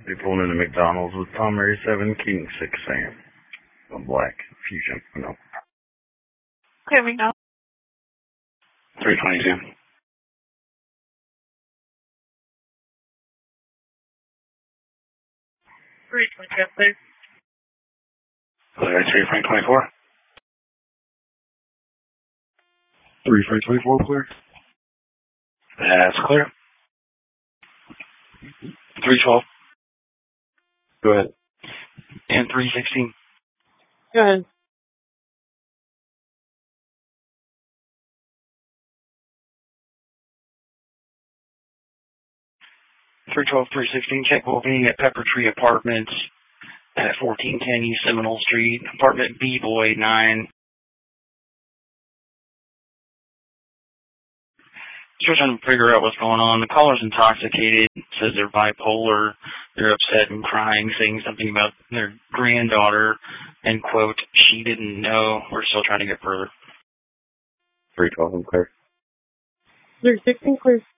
They pulled into McDonald's with Tom Mary 7 King 6 Sam. A black fusion. No. Okay, McDonald's. 322. 322, please. Clear, 3 Frank 24. 3 Frank 24 clear. That's clear. 312. Go ahead. And 316. Go ahead. 312, 316, check booking at Pepper Tree Apartments at 1410 East Seminole Street, apartment B-Boy 9. Still trying to figure out what's going on. The caller's intoxicated, says they're bipolar, they're upset and crying, saying something about their granddaughter, and quote, she didn't know. We're still trying to get further. 312 clear. 316 clear.